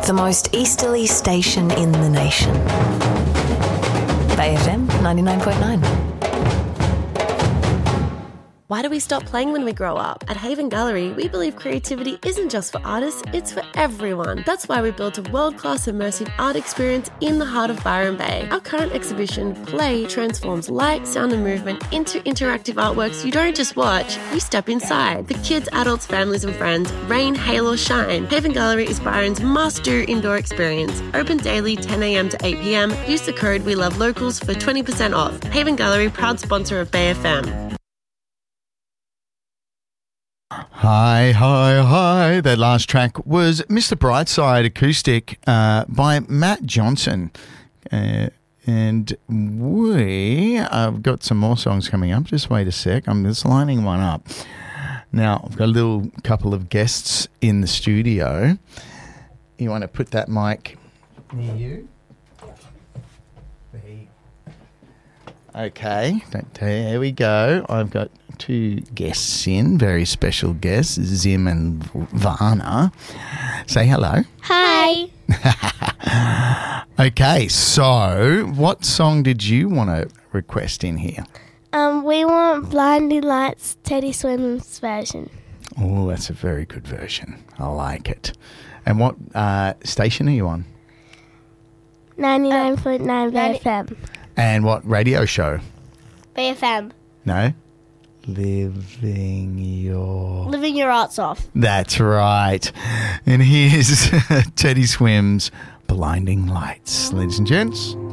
The most easterly station in the nation. Bay FM 99.9. Why do we stop playing when we grow up? At Haven Gallery, we believe creativity isn't just for artists, it's for everyone. That's why we built a world-class immersive art experience in the heart of Byron Bay. Our current exhibition, Play, transforms light, sound and movement into interactive artworks you don't just watch, you step inside. For kids, adults, families and friends, rain, hail or shine, Haven Gallery is Byron's must-do indoor experience. Open daily 10 a.m. to 8 p.m. Use the code WeLoveLocals for 20% off. Haven Gallery, proud sponsor of Bay FM. Hi. That last track was Mr. Brightside Acoustic by Matt Johnson. And I've got some more songs coming up. Just wait a sec. I'm just lining one up. Now, I've got a couple of guests in the studio. You want to put that mic near you? Okay, there we go. I've got two guests in, very special guests, Zim and Varna. Say hello. Hi. Okay, so what song did you want to request in here? We want Blinding Lights, Teddy Swims version. Oh, that's a very good version. I like it. And what station are you on? 99.9 BFM. And what radio show? BFM. No? Living your Arts Off. That's right. And here's Teddy Swims' Blinding Lights. Ladies and gents.